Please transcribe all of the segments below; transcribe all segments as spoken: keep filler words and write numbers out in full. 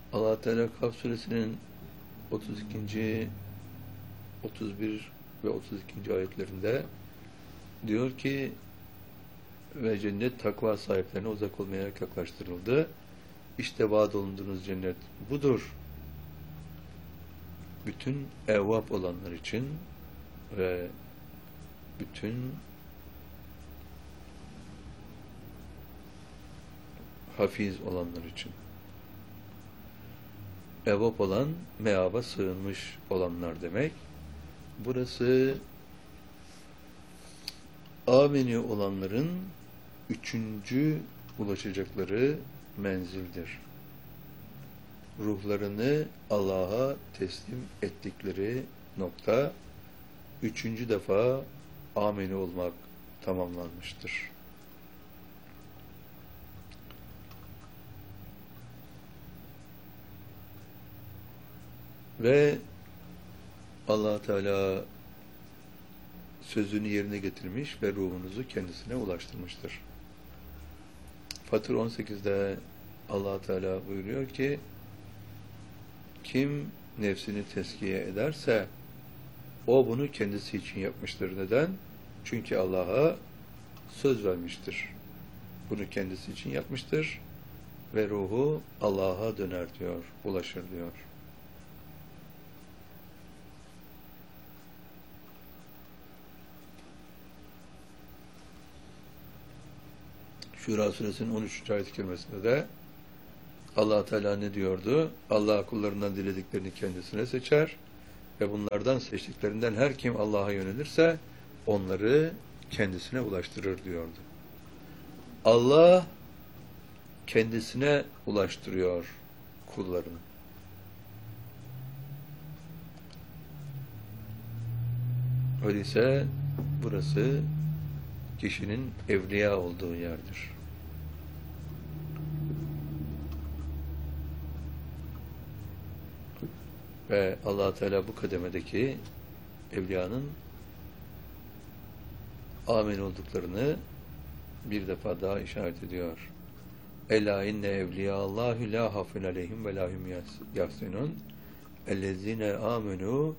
Allah Teala Kaf suresinin otuz ikinci, otuz bir ve otuz ikinci ayetlerinde diyor ki ve cennet takva sahiplerine uzak olmaya yaklaştırıldı. İşte vaat olunduğunuz cennet budur. Bütün evvap olanlar için ve bütün hafiz olanlar için. Evvap olan, meaba sığınmış olanlar demek. Burası ameni olanların üçüncü ulaşacakları menzildir. Ruhlarını Allah'a teslim ettikleri nokta, üçüncü defa ameni olmak tamamlanmıştır. Ve Allah Teala sözünü yerine getirmiş ve ruhunuzu kendisine ulaştırmıştır. Fatır on sekizde Allah Teala buyuruyor ki kim nefsini tezkiye ederse o bunu kendisi için yapmıştır. Neden? Çünkü Allah'a söz vermiştir. Bunu kendisi için yapmıştır ve ruhu Allah'a döner diyor, ulaşır diyor. Şura suresinin on üçüncü ayet-i kerimesinde de Allah Teala ne diyordu? Allah kullarından dilediklerini kendisine seçer ve bunlardan seçtiklerinden her kim Allah'a yönelirse onları kendisine ulaştırır diyordu. Allah kendisine ulaştırıyor kullarını. Öyleyse burası kişinin evliya olduğu yerdir. Ve Allah Teala bu kademedeki evliyanın amin olduklarını bir defa daha işaret ediyor. Ela inne evliyallahü la hafun aleyhim ve lahum yahsenun ellezine amenu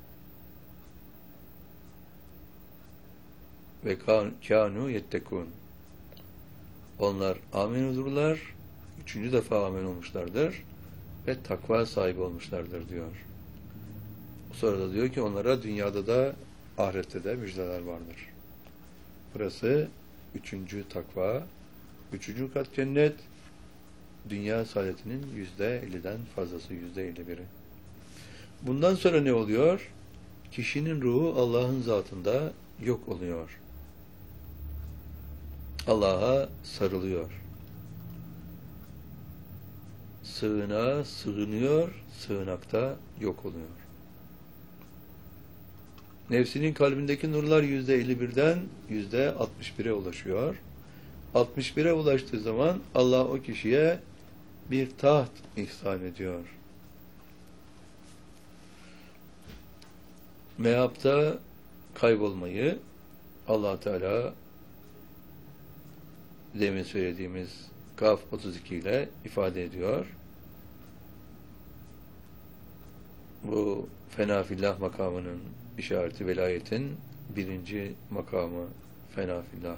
ve kânu yettekûn. Onlar amin olurlar, üçüncü defa amin olmuşlardır ve takva sahibi olmuşlardır diyor. Sonra da diyor ki onlara dünyada da ahirette de müjdeler vardır. Burası üçüncü takva, üçüncü kat cennet, dünya saadetinin yüzde elliden fazlası, yüzde elli biri. Bundan sonra ne oluyor? Kişinin ruhu Allah'ın zatında yok oluyor. Allah'a sarılıyor. Sığınağa sığınıyor, sığınakta yok oluyor. Nefsinin kalbindeki nurlar yüzde elli birden yüzde altmış bire ulaşıyor. altmış bire ulaştığı zaman Allah o kişiye bir taht ihsan ediyor. Meapta kaybolmayı Allah Teala demin söylediğimiz Kaf otuz iki ile ifade ediyor. Bu fena fillah makamının işareti velayetin birinci makamı fena fillah.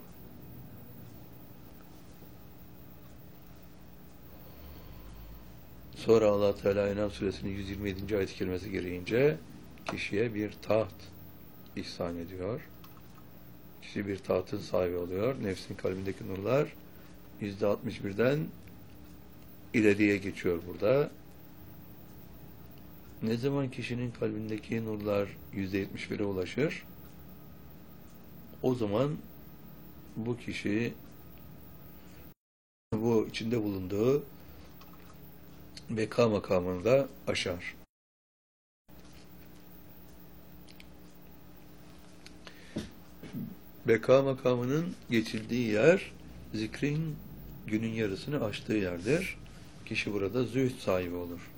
Sonra Allah Teala Enam suresinin yüz yirmi yedinci ayet-i kerimesi gereğince kişiye bir taht ihsan ediyor. Kişi bir tahtın sahibi oluyor. Nefsin kalbindeki nurlar yüzde altmış birden ileriye geçiyor burada. Ne zaman kişinin kalbindeki nurlar yüzde yetmiş bire ulaşır, o zaman bu kişi bu içinde bulunduğu beka makamını da aşar. Beka makamının geçildiği yer, zikrin günün yarısını aştığı yerdir. Kişi burada zühd sahibi olur.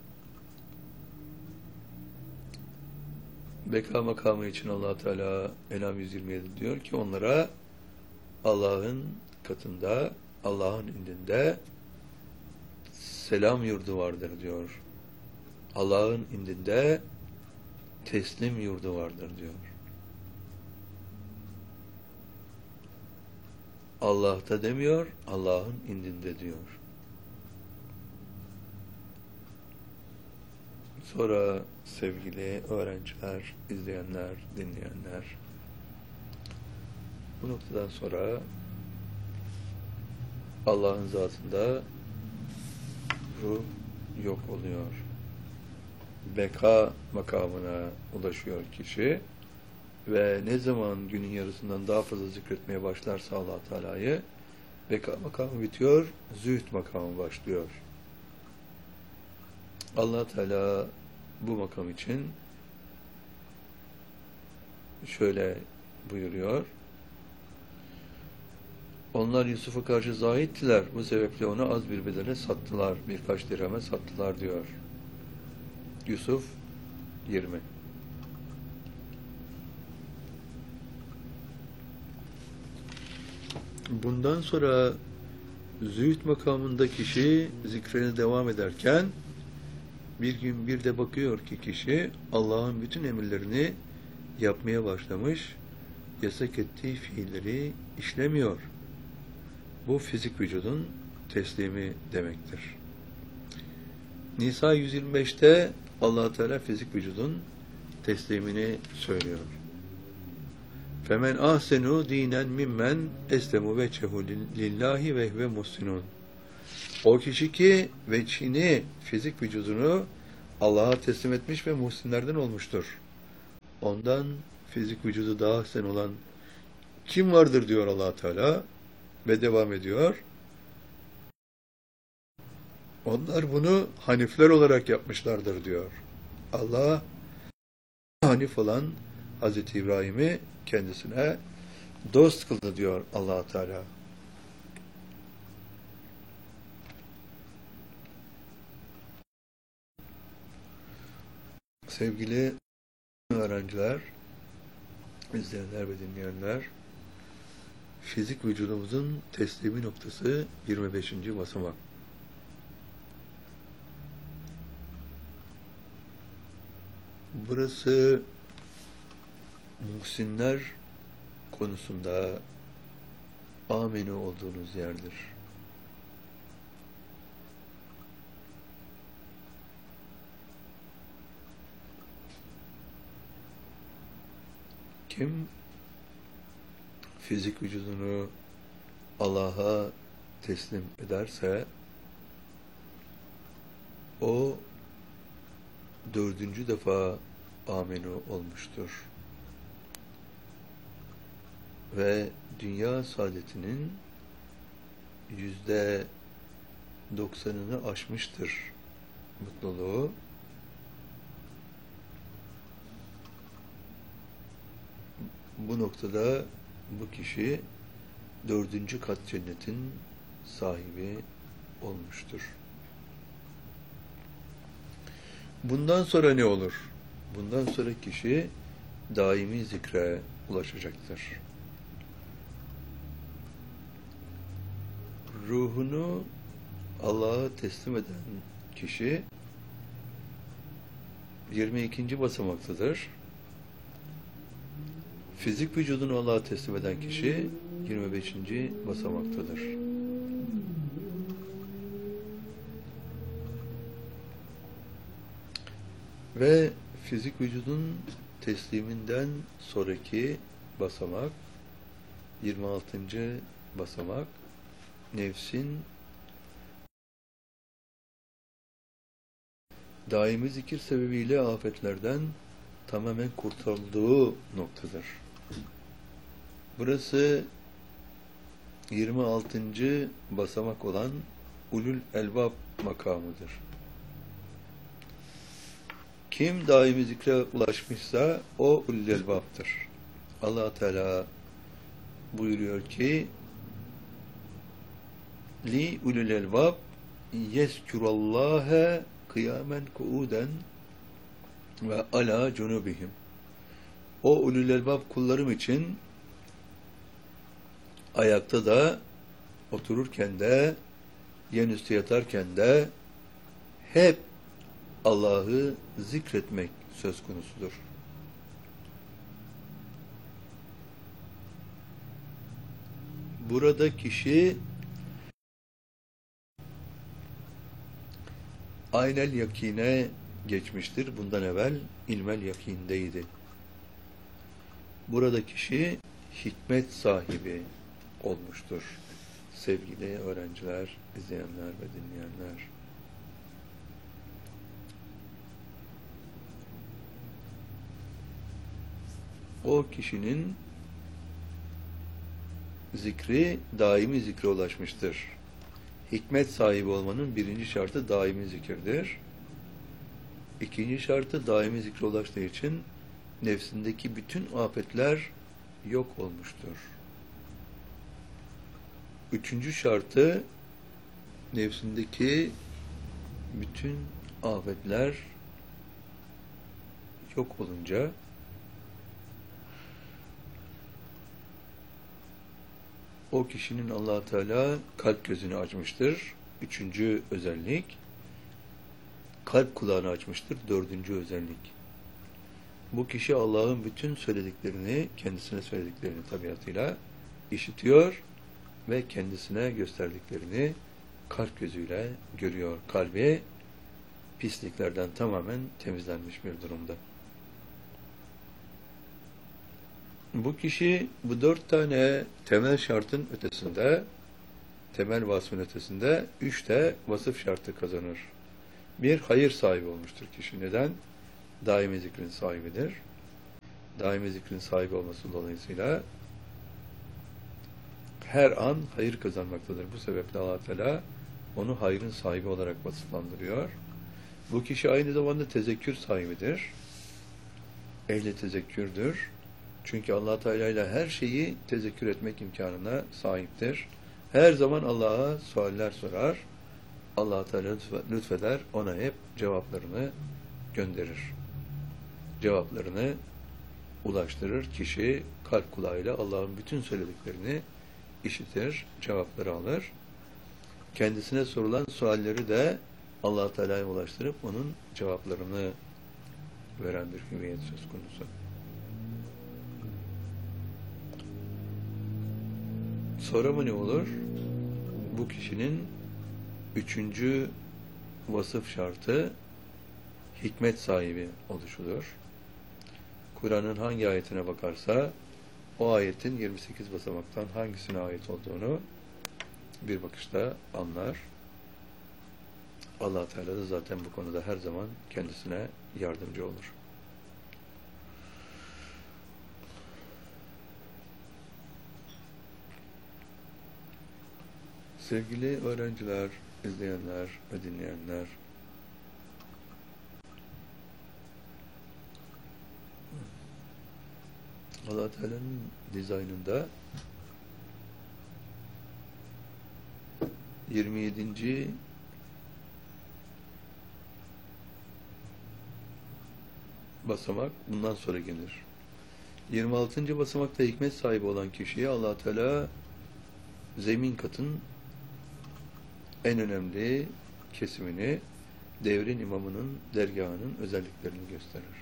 Beka makamı için Allah Teala Enam yüz yirmi yedi diyor ki onlara Allah'ın katında, Allah'ın indinde selam yurdu vardır diyor. Allah'ın indinde teslim yurdu vardır diyor. Allah'ta demiyor, Allah'ın indinde diyor. Sonra sevgili öğrenciler, izleyenler, dinleyenler, bu noktadan sonra Allah'ın zatında ruh yok oluyor. Beka makamına ulaşıyor kişi ve ne zaman günün yarısından daha fazla zikretmeye başlarsa Allah Teala'yı, beka makamı bitiyor, zühd makamı başlıyor. Allah Teala bu makam için şöyle buyuruyor: onlar Yusuf'a karşı zahittiler. Bu sebeple onu az bir bedele sattılar. Birkaç dirheme sattılar diyor. Yusuf yirmi. Bundan sonra zühd makamında kişi zikrine devam ederken bir gün bir de bakıyor ki kişi Allah'ın bütün emirlerini yapmaya başlamış, yasak ettiği fiilleri işlemiyor. Bu fizik vücudun teslimi demektir. Nisa yüz yirmi beşte Allah Teala fizik vücudun teslimini söylüyor. Femen ahsenu dinen mimmen eslemu vechehu lillahi ve huve muhsinun. O kişi ki veçhini, fizik vücudunu Allah'a teslim etmiş ve muhsinlerden olmuştur. Ondan fizik vücudu daha ahsen olan kim vardır diyor Allah Teala ve devam ediyor. Onlar bunu hanifler olarak yapmışlardır diyor. Allah hanif olan Hazreti İbrahim'i kendisine dost kıldı diyor Allah Teala. Sevgili öğrenciler, izleyenler ve dinleyenler, fizik vücudumuzun teslimi noktası yirmi beşinci basamak. Burası muhsinler konusunda aminu olduğunuz yerdir. Kim fizik vücudunu Allah'a teslim ederse o dördüncü defa aminu olmuştur. Ve dünya saadetinin yüzde doksanını aşmıştır mutluluğu. Bu noktada bu kişi dördüncü kat cennetin sahibi olmuştur. Bundan sonra ne olur? Bundan sonra kişi daimi zikre ulaşacaktır. Ruhunu Allah'a teslim eden kişi yirmi ikinci basamaktadır. Fizik vücudunu Allah'a teslim eden kişi yirmi beşinci basamaktadır. Ve fizik vücudun tesliminden sonraki basamak yirmi altıncı basamak, nefsin daimi zikir sebebiyle afetlerden tamamen kurtarıldığı noktadır. Burası yirmi altıncı basamak olan ulul elbab makamıdır. Kim daimi zikre ulaşmışsa o ulul elbaptır. Allah Teala buyuruyor ki li ulul elbab yezkurallâhe kıyamen kuuden ve ala cunubihim. O ulul elbab kullarım için ayakta da, otururken de, yanüstü yatarken de hep Allah'ı zikretmek söz konusudur. Burada kişi aynel yakine geçmiştir. Bundan evvel ilmel yakindeydi. Burada kişi hikmet sahibi olmuştur. Sevgili öğrenciler, izleyenler ve dinleyenler. O kişinin zikri daimi zikre ulaşmıştır. Hikmet sahibi olmanın birinci şartı daimi zikirdir. İkinci şartı daimi zikre ulaştığı için nefsindeki bütün afetler yok olmuştur. Üçüncü şartı nefsindeki bütün afetler yok olunca o kişinin Allah Teala kalp gözünü açmıştır. Üçüncü özellik. Kalp kulağını açmıştır. Dördüncü özellik. Bu kişi Allah'ın bütün söylediklerini, kendisine söylediklerini tabiatıyla işitiyor ve kendisine gösterdiklerini kalp gözüyle görüyor. Kalbi pisliklerden tamamen temizlenmiş bir durumda. Bu kişi bu dört tane temel şartın ötesinde, temel vasfın ötesinde üç de vasıf şartı kazanır. Bir, hayır sahibi olmuştur kişi. Neden? Daimi zikrin sahibidir. Daimi zikrin sahibi olması dolayısıyla her an hayır kazanmaktadır. Bu sebeple Allah Teala onu hayrın sahibi olarak vasıflandırıyor. Bu kişi aynı zamanda tezekkür sahibidir. Ehli tezekkürdür. Çünkü Allah Teala ile her şeyi tezekkür etmek imkanına sahiptir. Her zaman Allah'a sualler sorar. Allah Teala lütfeder, ona hep cevaplarını gönderir. Cevaplarını ulaştırır. Kişi kalp kulağıyla Allah'ın bütün söylediklerini işitir, cevapları alır. Kendisine sorulan sualleri de Allah Teala'ya ulaştırıp onun cevaplarını veren bir hüviyet söz konusu. Sonra mı ne olur? Bu kişinin üçüncü vasıf şartı hikmet sahibi oluşudur. Kur'an'ın hangi ayetine bakarsa o ayetin yirmi sekiz basamaktan hangisine ait olduğunu bir bakışta anlar. Allah Teala da zaten bu konuda her zaman kendisine yardımcı olur. Sevgili öğrenciler, izleyenler ve dinleyenler, Allah Teala'nın dizaynında yirmi yedinci basamak bundan sonra gelir. yirmi altıncı basamakta hikmet sahibi olan kişiye Allah Teala zemin katın en önemli kesimini, devrin imamının dergahının özelliklerini gösterir.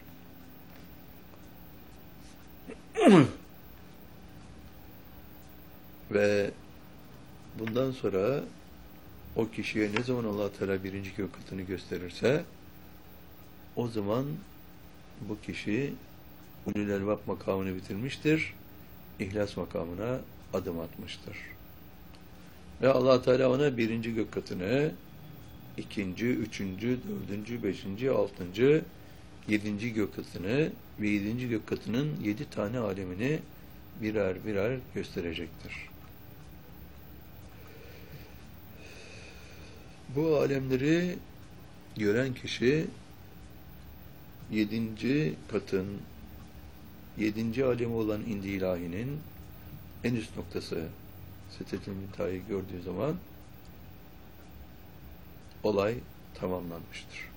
Ve bundan sonra o kişiye ne zaman Allah Teala birinci gök katını gösterirse o zaman bu kişi ulul elbab makamını bitirmiştir. İhlas makamına adım atmıştır. Ve Allah Teala ona birinci gök katını, ikinci, üçüncü, dördüncü, beşinci, altıncı, yedinci gök katını ve yedinci gök katının yedi tane alemini birer birer gösterecektir. Bu alemleri gören kişi yedinci katın yedinci alemi olan indi ilahinin en üst noktası Sidretul Münteha'yı gördüğü zaman olay tamamlanmıştır.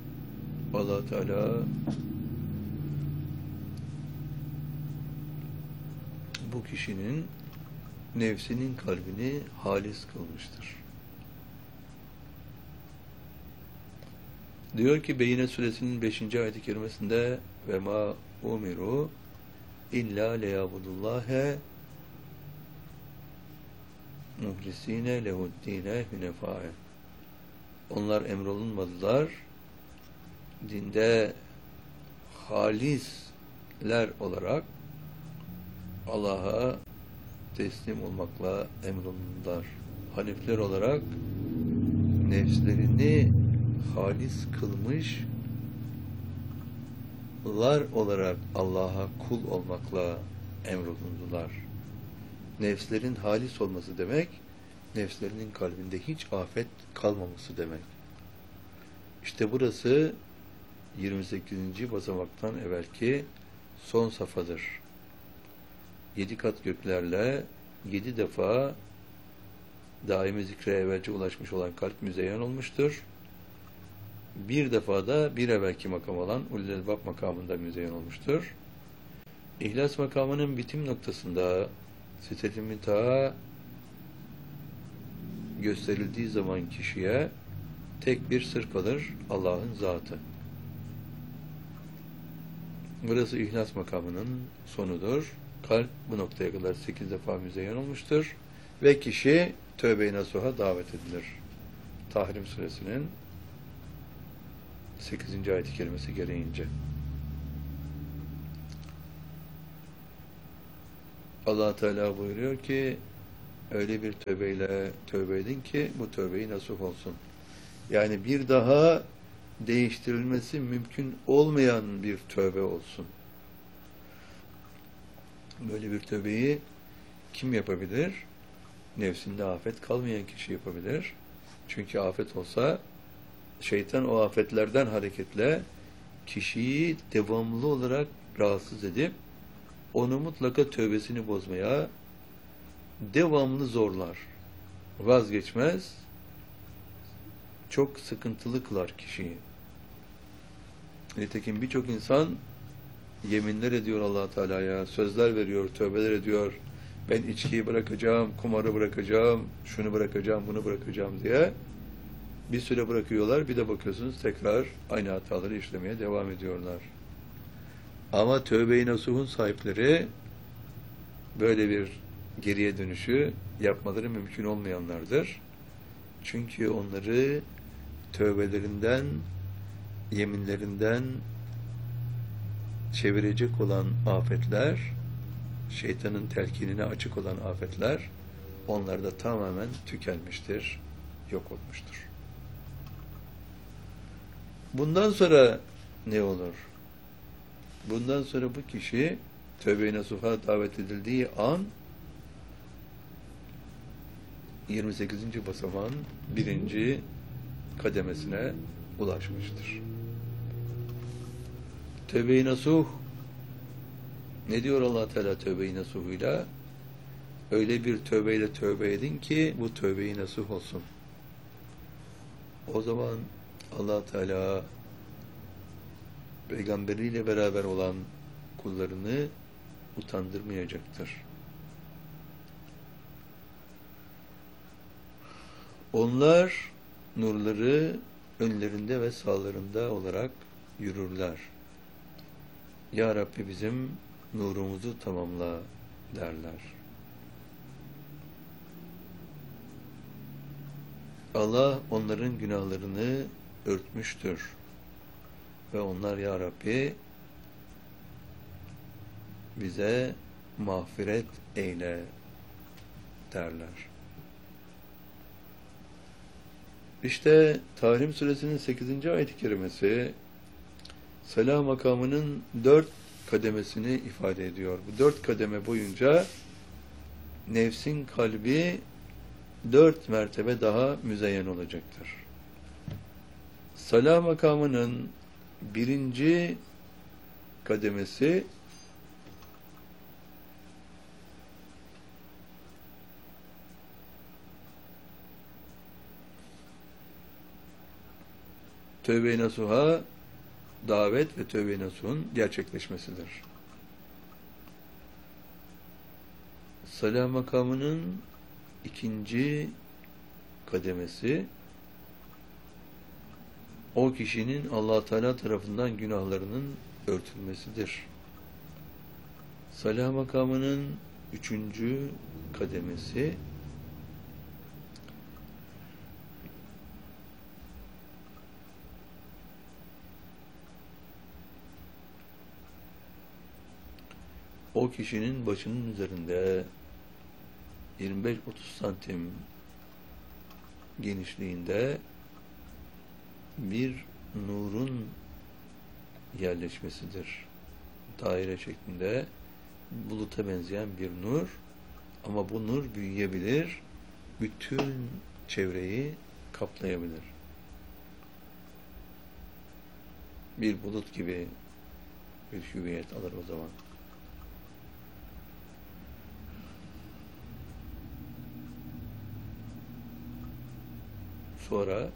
Allah Teala bu kişinin nefsinin kalbini halis kılmıştır. Diyor ki Beyine suresinin beşinci ayet-i kerimesinde ve ma umiru illa liyabudullâhe muhlisine lehuddine hünefâe. Onlar emrolunmadılar, dinde halisler olarak Allah'a teslim olmakla emrolundular. Hanifler olarak nefslerini halis kılmışlar olarak Allah'a kul olmakla emrolundular. Nefslerin halis olması demek, nefslerinin kalbinde hiç afet kalmaması demek. İşte burası yirmi sekizinci basamaktan evvelki son safhadır. Yedi kat göklerle yedi defa daimi zikre evvelce ulaşmış olan kalp müzeyyen olmuştur. Bir defa da bir evvelki makam olan Ulul Elbab makamında müzeyyen olmuştur. İhlas makamının bitim noktasında Sitet-i Münteha gösterildiği zaman kişiye tek bir sır kalır, Allah'ın zatı. Burası İhlas makamının sonudur. Kalp bu noktaya kadar sekiz defa müzeyyen olmuştur ve kişi tövbe-i nasuha davet edilir. Tahrim suresinin sekizinci ayet-i kerimesi gereğince. Allah Teala buyuruyor ki öyle bir tövbeyle tövbe edin ki bu tövbeyi nasuh olsun. Yani bir daha değiştirilmesi mümkün olmayan bir tövbe olsun. Böyle bir tövbeyi kim yapabilir? Nefsinde afet kalmayan kişi yapabilir. Çünkü afet olsa şeytan o afetlerden hareketle kişiyi devamlı olarak rahatsız edip onu mutlaka tövbesini bozmaya devamlı zorlar. Vazgeçmez. Çok sıkıntılı kılar kişiyi. Nitekim birçok insan yeminler ediyor Allah Teala'ya, sözler veriyor, tövbeler ediyor. Ben içkiyi bırakacağım, kumarı bırakacağım, şunu bırakacağım, bunu bırakacağım diye. Bir süre bırakıyorlar, bir de bakıyorsunuz tekrar aynı hataları işlemeye devam ediyorlar. Ama tövbe-i nasuhun sahipleri böyle bir geriye dönüşü yapmaları mümkün olmayanlardır. Çünkü onları tövbelerinden, yeminlerinden çevirecek olan afetler, şeytanın telkinine açık olan afetler, onlarda tamamen tükenmiştir, yok olmuştur. Bundan sonra ne olur? Bundan sonra bu kişi tövbe-i nasuha davet edildiği an yirmi sekizinci basamağın birinci kademesine ulaşmıştır. Tövbe-i nasuh ne diyor Allah Teala tövbe-i nasuhuyla? Öyle bir tövbeyle tövbe edin ki bu tövbe-i nasuh olsun. O zaman Allah Teala peygamberiyle beraber olan kullarını utandırmayacaktır. Onlar nurları önlerinde ve sağlarında olarak yürürler. Ya Rabbi bizim nurumuzu tamamla derler. Allah onların günahlarını örtmüştür. Ve onlar Ya Rabbi bize mağfiret eyle derler. İşte Tahrim suresinin sekizinci ayet-i kerimesi selam makamının dört kademesini ifade ediyor. Bu dört kademe boyunca nefsin kalbi dört mertebe daha müzeyyen olacaktır. Salah makamının birinci kademesi tövbe-i nasuha davet ve tövbe-i nasuhun gerçekleşmesidir. Salah makamının ikinci kademesi o kişinin Allah Teala tarafından günahlarının örtülmesidir. Salah makamının üçüncü kademesi o kişinin başının üzerinde yirmi beş otuz santim genişliğinde bir nurun yerleşmesidir. Daire şeklinde buluta benzeyen bir nur, ama bu nur büyüyebilir, bütün çevreyi kaplayabilir. Bir bulut gibi bir hüviyet alır o zaman. Sonra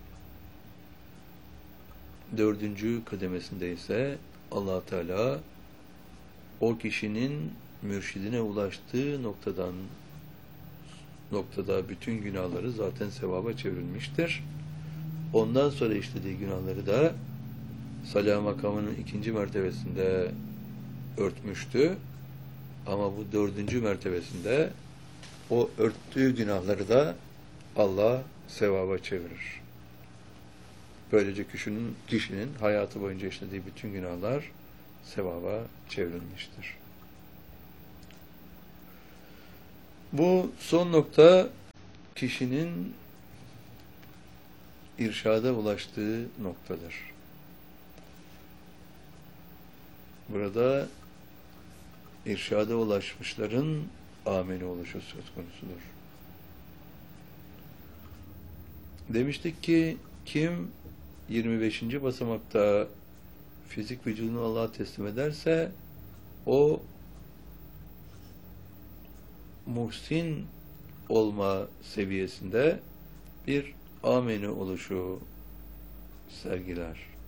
dördüncü kademesinde ise Allah Teala o kişinin mürşidine ulaştığı noktadan noktada bütün günahları zaten sevaba çevrilmiştir. Ondan sonra işlediği günahları da Salah makamının ikinci mertebesinde örtmüştü. Ama bu dördüncü mertebesinde o örttüğü günahları da Allah sevaba çevirir. Böylece kişinin, kişinin hayatı boyunca işlediği bütün günahlar sevaba çevrilmiştir. Bu son nokta kişinin irşada ulaştığı noktadır. Burada irşada ulaşmışların ameni oluşu söz konusudur. Demiştik ki kim yirmi beşinci basamakta fizik vücudunu Allah'a teslim ederse o muhsin olma seviyesinde bir ameni oluşu sergiler.